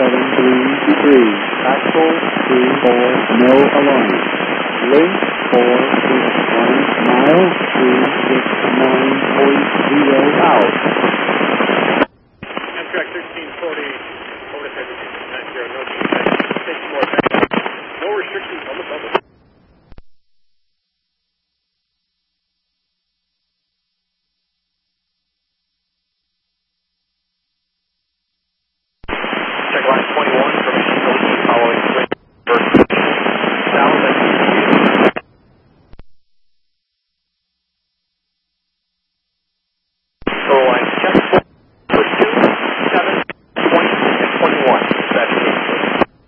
733. Axle 24, no alarm. Link 461, mile 369.0 out. Amtrak 1340, over to 769, no restrictions on the public.